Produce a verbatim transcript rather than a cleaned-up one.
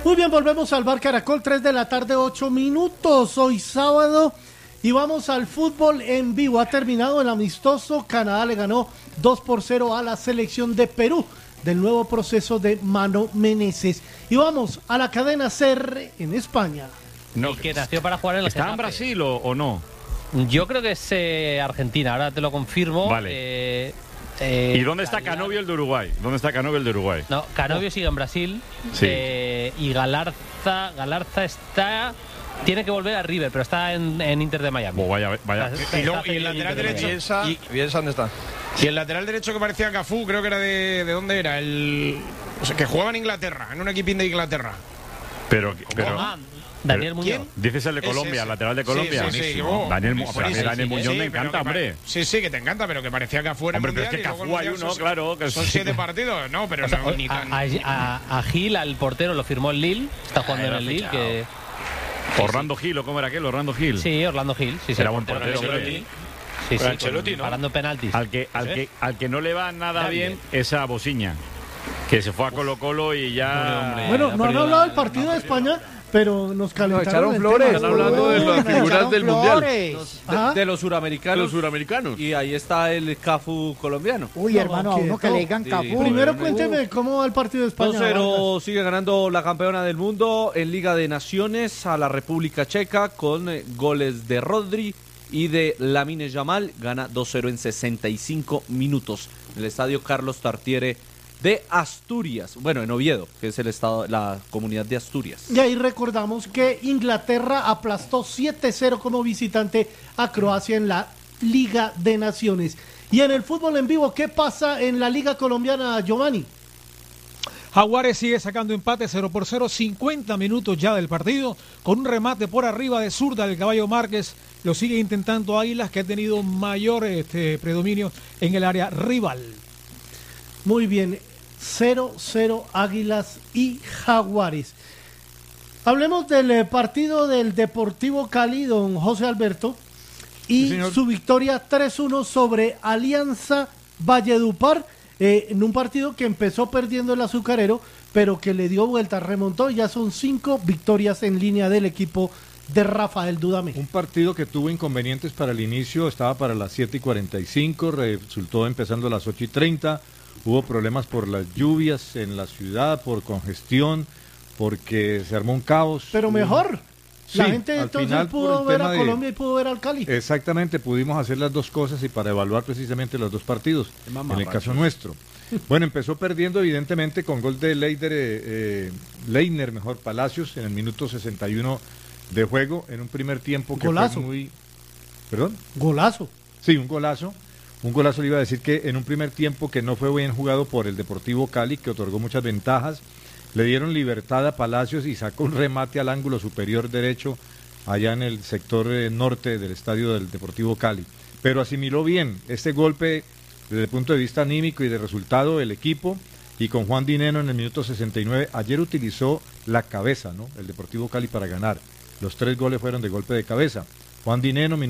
Muy bien, volvemos al Bar Caracol, tres de la tarde, ocho minutos, hoy sábado, y vamos al fútbol en vivo. Ha terminado el amistoso, Canadá le ganó dos por cero a la selección de Perú, del nuevo proceso de Mano Menezes. Y vamos a la cadena C R en España. No, que nació para jugar en el ¿Está Getafe. en Brasil o, o no? Yo creo que es eh, Argentina, ahora te lo confirmo. Vale. Eh, eh, ¿Y dónde está Canovio el de Uruguay? ¿Dónde está Canovio el de Uruguay? No, Canovio sigue en Brasil. Sí. Eh, y Galarza, Galarza está... Tiene que volver a River, pero está en, en Inter de Miami. Oh, vaya, vaya. Está- Y, luego, está y el en lateral Inter de derecho. Miami. Bielsa, Y- Bielsa, ¿dónde está? Y el lateral derecho que parecía Cafú, creo que era de. ¿De dónde era? El. O sea, que jugaba en Inglaterra, en un equipín de Inglaterra. Pero, pero Ah, Daniel pero- Muñoz. ¿quién? dices el de Ese, Colombia, ese. lateral de Sí, Colombia. sí, sí, Buenísimo. oh, Daniel, Mu- buenísimo. para mí Sí, Daniel sí, Muñoz sí, me pero encanta, que hombre. pare- Sí, sí, que te encanta, pero que parecía que afuera. Hombre, pero es que Cafú hay uno, claro. Que Son sí. siete partidos, no, pero O sea, no, ni a, tan. a, a- a Gil, al portero, lo firmó el Lille. Está jugando Ah, en era el Lille. fichado. Que, Orlando Gil, ¿o cómo era aquel? Orlando Gil. sí, Orlando Gil. Sí, sí, Era el buen portero portero, del hombre. Lille. Sí, sí, Pero Ancelotti, con- ¿no? parando penaltis. Al que, al, ¿Sí? que, al que no le va nada Está bien, bien. es a Bociña, que se fue a Colo Colo y ya... Hombre, Bueno, ha no han perdido hablado la- del partido de España, pero nos calentaron echaron el flores. tema. Están hablando de las Uy, figuras echaron del Mundial. flores. Ajá. De, de los suramericanos. Los suramericanos. Y ahí está el Cafu colombiano. Uy, No, hermano, a quieto. uno que le digan Sí. Cafú. Primero Uy. cuénteme cómo va el partido de España. dos cero sigue ganando la campeona del mundo en Liga de Naciones a la República Checa con eh, goles de Rodri y de Lamine Yamal. Gana dos cero en sesenta y cinco minutos en el estadio Carlos Tartiere de Asturias. Bueno, en Oviedo, que es el estado, la comunidad de Asturias. Y ahí recordamos que Inglaterra aplastó siete cero como visitante a Croacia en la Liga de Naciones. Y en el fútbol en vivo, ¿qué pasa en la Liga Colombiana, Giovanni? Jaguares sigue sacando empate cero por cero, cincuenta minutos ya del partido, con un remate por arriba de zurda del Caballo Márquez. Lo sigue intentando Águilas, que ha tenido mayor este, predominio en el área rival. Muy bien, cero cero Águilas y Jaguares. Hablemos del eh, partido del Deportivo Cali, don José Alberto, y Sí, señor. su victoria tres uno sobre Alianza Valledupar, eh, en un partido que empezó perdiendo el Azucarero, pero que le dio vuelta, remontó, y ya son cinco victorias en línea del equipo de Rafael Dudamel. Un partido que tuvo inconvenientes para el inicio, estaba para las siete y cuarenta y cinco, resultó empezando a las ocho y treinta, hubo problemas por las lluvias en la ciudad, por congestión, porque se armó un caos. Pero Hubo- mejor, la Sí, gente al entonces final, por pudo el ver tema a de- Colombia y pudo ver al Cali. Exactamente, pudimos hacer las dos cosas y para evaluar precisamente los dos partidos, en el caso nuestro. Bueno, empezó perdiendo evidentemente con gol de Leider, eh, eh, Leiner, mejor, Palacios, en el minuto sesenta y uno de juego, en un primer tiempo que Golazo. fue muy... ¿Perdón? Golazo. Sí, un golazo. Un golazo le iba a decir que en un primer tiempo que no fue bien jugado por el Deportivo Cali, que otorgó muchas ventajas, le dieron libertad a Palacios y sacó un remate al ángulo superior derecho allá en el sector eh, norte del estadio del Deportivo Cali. Pero asimiló bien este golpe desde el punto de vista anímico y de resultado el equipo, y con Juan Dineno en el minuto sesenta y nueve, ayer utilizó la cabeza, ¿no? El Deportivo Cali para ganar. Los tres goles fueron de golpe de cabeza. Juan Dineno,